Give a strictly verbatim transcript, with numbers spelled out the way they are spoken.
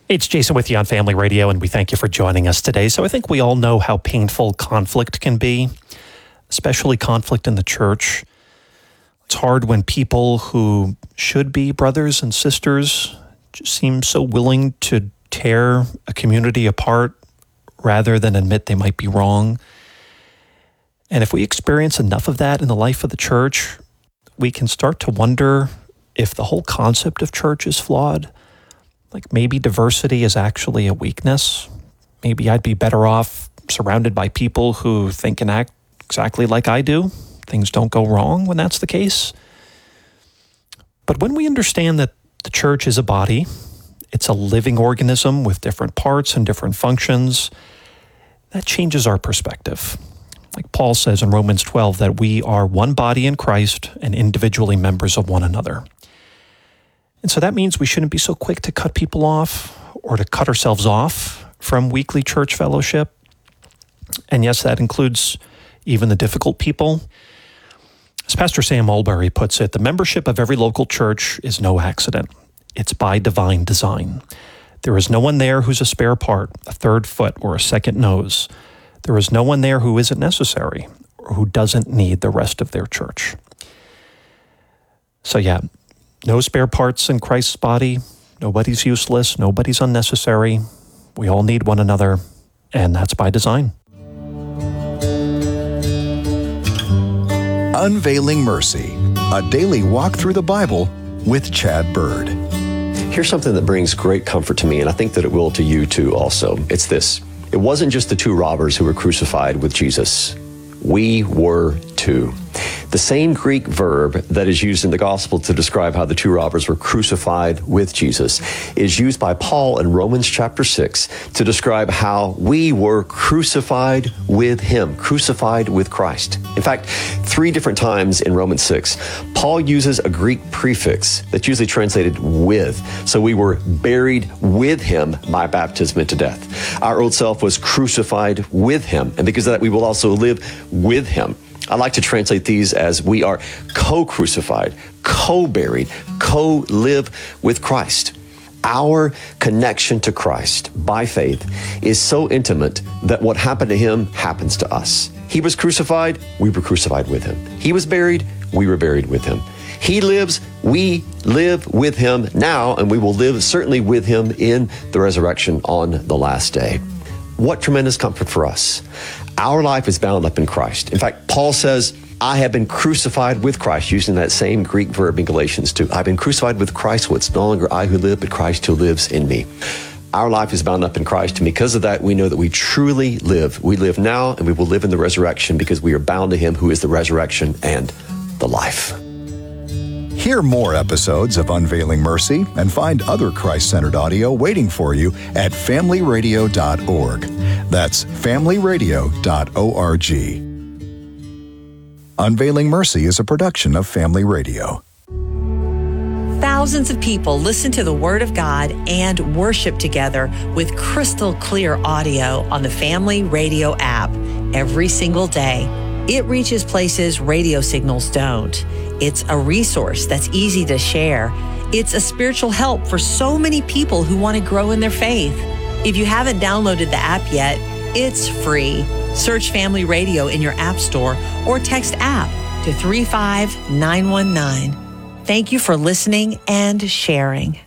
It's Jason with you on Family Radio, and we thank you for joining us today. So I think we all know how painful conflict can be, especially conflict in the church. It's hard when people who should be brothers and sisters just seem so willing to tear a community apart rather than admit they might be wrong. And if we experience enough of that in the life of the church, we can start to wonder if the whole concept of church is flawed. Like maybe diversity is actually a weakness. Maybe I'd be better off surrounded by people who think and act exactly like I do. Things don't go wrong when that's the case. But when we understand that the church is a body, it's a living organism with different parts and different functions, that changes our perspective. Like Paul says in Romans twelve, that we are one body in Christ and individually members of one another. And so that means we shouldn't be so quick to cut people off or to cut ourselves off from weekly church fellowship. And yes, that includes even the difficult people. As Pastor Sam Mulberry puts it, the membership of every local church is no accident. It's by divine design. There is no one there who's a spare part, a third foot, or a second nose. There is no one there who isn't necessary or who doesn't need the rest of their church. So yeah, no spare parts in Christ's body. Nobody's useless. Nobody's unnecessary. We all need one another, and that's by design. Unveiling Mercy, a daily walk through the Bible with Chad Bird. Here's something that brings great comfort to me, and I think that it will to you too also. It's this. It wasn't just the two robbers who were crucified with Jesus. We were too. The same Greek verb that is used in the gospel to describe how the two robbers were crucified with Jesus is used by Paul in Romans chapter six to describe how we were crucified with him, crucified with Christ. In fact, three different times in Romans six, Paul uses a Greek prefix that's usually translated with. So we were buried with him by baptism into death. Our old self was crucified with him, and because of that, we will also live with him. I like to translate these as we are co-crucified, co-buried, co-live with Christ. Our connection to Christ by faith is so intimate that what happened to him happens to us. He was crucified, we were crucified with him. He was buried, we were buried with him. He lives, we live with him now, and we will live certainly with him in the resurrection on the last day. What tremendous comfort for us. Our life is bound up in Christ. In fact, Paul says, I have been crucified with Christ, using that same Greek verb in Galatians two. I've been crucified with Christ, so it's no longer I who live, but Christ who lives in me. Our life is bound up in Christ, and because of that, we know that we truly live. We live now, and we will live in the resurrection because we are bound to him who is the resurrection and the life. Hear more episodes of Unveiling Mercy and find other Christ-centered audio waiting for you at family radio dot org. That's family radio dot org. Unveiling Mercy is a production of Family Radio. Thousands of people listen to the Word of God and worship together with crystal clear audio on the Family Radio app every single day. It reaches places radio signals don't. It's a resource that's easy to share. It's a spiritual help for so many people who want to grow in their faith. If you haven't downloaded the app yet, it's free. Search Family Radio in your app store or text app to three five nine one nine. Thank you for listening and sharing.